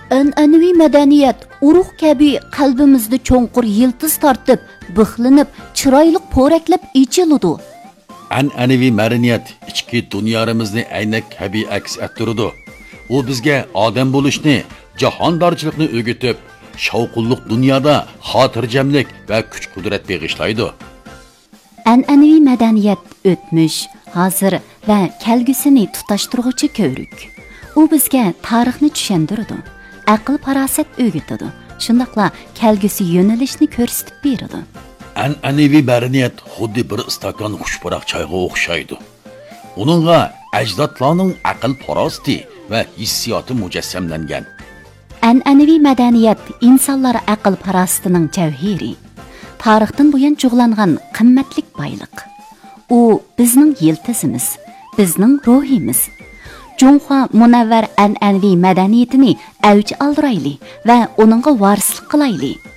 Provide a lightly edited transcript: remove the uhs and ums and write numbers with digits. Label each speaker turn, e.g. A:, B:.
A: An'anaviy madaniyat urug' kabi qalbimizda cho'nqur yiltiz tortib, bixlinib, chiroyli po'raklab ichiladi.
B: An'anaviy madaniyat ichki dunyamizni aynak kabi aks ettiradi. U bizga odam bo'lishni, jahondorchilikni o'rgatib, shavqulliq dunyoda xotirjamlik va kuch-qudrat bag'ishlaydi.
A: An'anaviy madaniyat o'tmish, hozir va kelgusini tutashtiruvchi ko'rik. U bizga tarixni tushuntiradi, aql-farosat o'rgatadi, shundaqla kelgusi yo'nalishni ko'rsatib beradi.
B: An'anaviy madaniyat xuddi bir stakon xushpuroq choyga o'xshaydi. Uningga ajdodlarning aql-farosati va hissiyoti mujassamlangan.
A: An'anaviy madaniyat insonlar aql-farosatining javhiri. Tarixdan buyon cho'g'langan qimmatli boyliq. U bizning yiltizimiz, bizning ruhimiz. Junxo munavvar an'anaviy madaniyatini avj oldirayli va uningga varislik qilayli.